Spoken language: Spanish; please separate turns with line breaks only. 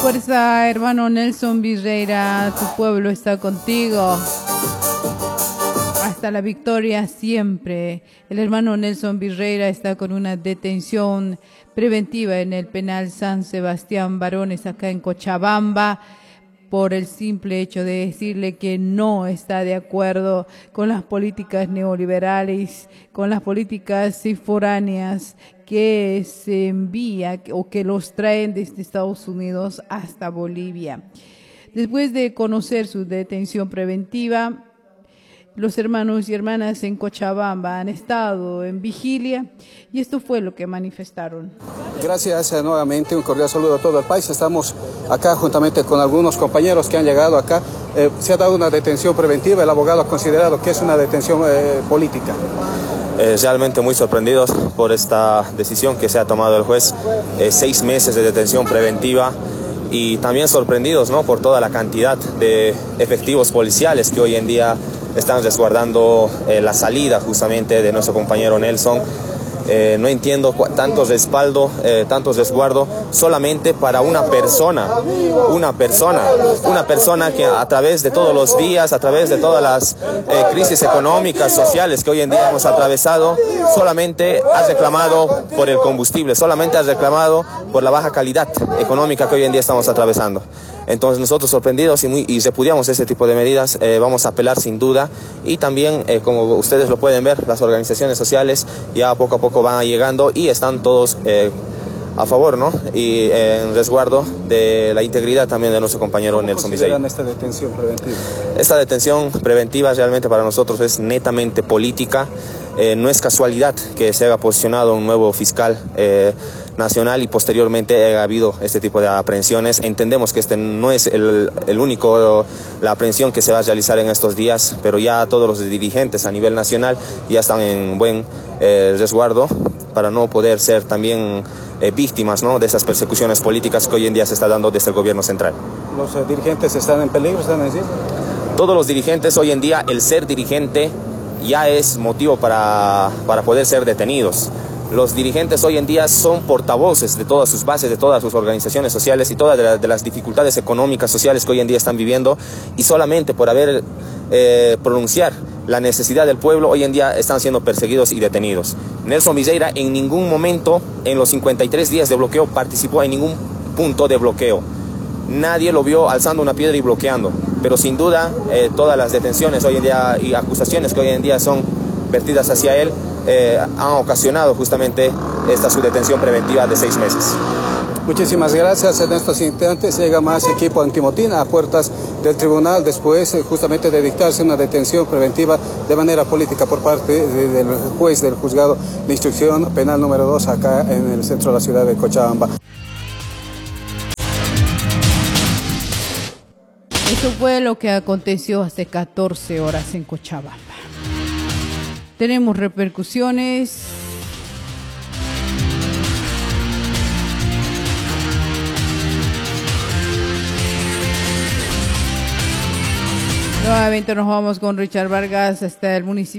Fuerza, hermano Nelson Virreira, tu pueblo está contigo. Hasta la victoria siempre. El hermano Nelson Virreira está con una detención preventiva en el penal San Sebastián Barones, acá en Cochabamba, por el simple hecho de decirle que no está de acuerdo con las políticas neoliberales, con las políticas foráneas que se envía o que los traen desde Estados Unidos hasta Bolivia. Después de conocer su detención preventiva, los hermanos y hermanas en Cochabamba han estado en vigilia y esto fue lo que manifestaron.
Gracias nuevamente, un cordial saludo a todo el país. Estamos acá juntamente con algunos compañeros que han llegado acá. Se ha dado una detención preventiva, el abogado ha considerado que es una detención política.
Realmente muy sorprendidos por esta decisión que se ha tomado el juez, 6 meses de detención preventiva. Y también sorprendidos, ¿no?, por toda la cantidad de efectivos policiales que hoy en día están resguardando la salida justamente de nuestro compañero Nelson. No entiendo tanto respaldo, tanto resguardo solamente para una persona que a través de todos los días, a través de todas las crisis económicas, sociales que hoy en día hemos atravesado, solamente ha reclamado por el combustible, solamente ha reclamado por la baja calidad económica que hoy en día estamos atravesando. Entonces nosotros sorprendidos y repudiamos ese tipo de medidas, vamos a apelar sin duda, y también como ustedes lo pueden ver, las organizaciones sociales ya poco a poco van llegando y están todos a favor, ¿no?, y en resguardo de la integridad también de nuestro compañero Nelson Virreira.
¿Cómo consideran esta detención preventiva?
Esta detención preventiva realmente para nosotros es netamente política. No es casualidad que se haya posicionado un nuevo fiscal nacional y posteriormente ha habido este tipo de aprehensiones. Entendemos que este no es el único, la aprehensión que se va a realizar en estos días, pero ya todos los dirigentes a nivel nacional ya están en buen resguardo para no poder ser también víctimas, ¿no?, de esas persecuciones políticas que hoy en día se está dando desde el gobierno central.
¿Los dirigentes están en peligro, están en riesgo?
Todos los dirigentes hoy en día, el ser dirigente ya es motivo para poder ser detenidos. Los dirigentes hoy en día son portavoces de todas sus bases, de todas sus organizaciones sociales y todas de las dificultades económicas, sociales que hoy en día están viviendo, y solamente por haber pronunciar la necesidad del pueblo, hoy en día están siendo perseguidos y detenidos. Nelson Virreira en ningún momento en los 53 días de bloqueo participó en ningún punto de bloqueo. Nadie lo vio alzando una piedra y bloqueando, pero sin duda todas las detenciones hoy en día y acusaciones que hoy en día son vertidas hacia él han ocasionado justamente su detención preventiva de 6 meses.
Muchísimas gracias. En estos instantes llega más equipo antimotín a puertas del tribunal después justamente de dictarse una detención preventiva de manera política por parte del juez del juzgado de instrucción penal número 2 acá en el centro de la ciudad de Cochabamba.
Eso fue lo que aconteció hace 14 horas en Cochabamba. Tenemos repercusiones. Nuevamente nos vamos con Richard Vargas hasta el municipio